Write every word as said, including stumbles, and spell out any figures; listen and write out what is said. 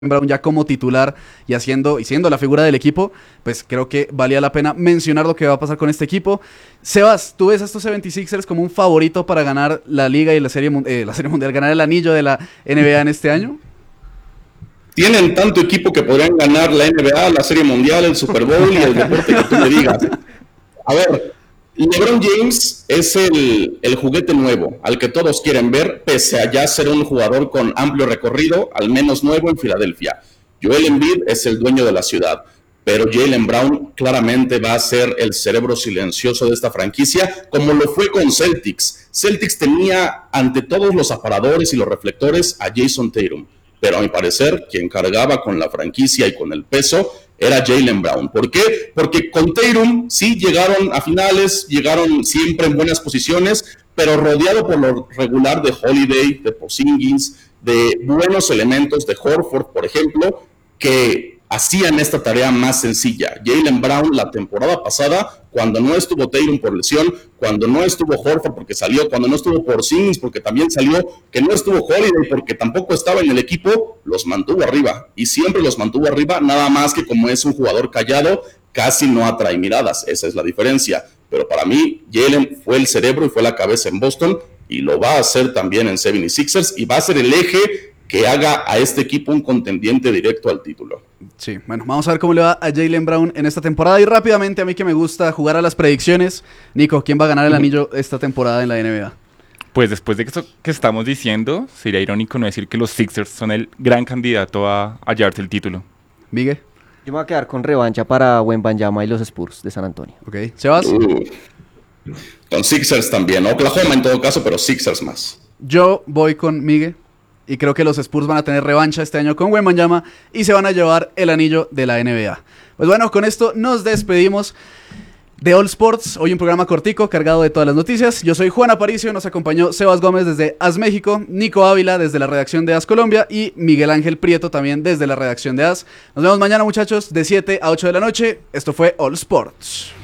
Brown ya como titular y haciendo y siendo la figura del equipo, pues creo que valía la pena mencionar lo que va a pasar con este equipo. Sebas, ¿tú ves a estos setenta y seis ers como un favorito para ganar la Liga y la Serie, eh, la serie Mundial, ganar el anillo de la N B A en este año? Tienen tanto equipo que podrían ganar la N B A, la Serie Mundial, el Super Bowl y el deporte que tú me digas. A ver, LeBron James es el, el juguete nuevo, al que todos quieren ver, pese a ya ser un jugador con amplio recorrido, al menos nuevo en Filadelfia. Joel Embiid es el dueño de la ciudad, pero Jaylen Brown claramente va a ser el cerebro silencioso de esta franquicia, como lo fue con Celtics. Celtics tenía ante todos los aparadores y los reflectores a Jason Tatum, pero a mi parecer, quien cargaba con la franquicia y con el peso era Jaylen Brown. ¿Por qué? Porque con Tatum sí llegaron a finales, llegaron siempre en buenas posiciones, pero rodeado por lo regular de Holiday, de Porzingis, de buenos elementos de Horford, por ejemplo, que hacían esta tarea más sencilla. Jaylen Brown la temporada pasada, cuando no estuvo Tatum por lesión, cuando no estuvo Horford porque salió, cuando no estuvo Porzingis porque también salió, que no estuvo Holiday porque tampoco estaba en el equipo, los mantuvo arriba. Y siempre los mantuvo arriba, nada más que como es un jugador callado, casi no atrae miradas. Esa es la diferencia. Pero para mí, Jaylen fue el cerebro y fue la cabeza en Boston, y lo va a hacer también en setenta y seis ers, y va a ser el eje que haga a este equipo un contendiente directo al título. Sí, bueno, vamos a ver cómo le va a Jaylen Brown en esta temporada. Y rápidamente, a mí que me gusta jugar a las predicciones, Nico, ¿quién va a ganar el anillo esta temporada en la N B A? Pues después de esto que estamos diciendo, sería irónico no decir que los Sixers son el gran candidato a, a llevarse el título. Miguel. Yo me voy a quedar con revancha para Wembanyama y los Spurs de San Antonio. Ok, Sebas. Uh, con Sixers también, Oklahoma en todo caso, pero Sixers más. Yo voy con Miguel. Y creo que los Spurs van a tener revancha este año con Wembanyama y se van a llevar el anillo de la N B A. Pues bueno, con esto nos despedimos de All Sports. Hoy un programa cortico, cargado de todas las noticias. Yo soy Juan Aparicio, nos acompañó Sebas Gómez desde A S México, Nico Ávila desde la redacción de A S Colombia y Miguel Ángel Prieto también desde la redacción de A S. Nos vemos mañana, muchachos, de siete a ocho de la noche. Esto fue All Sports.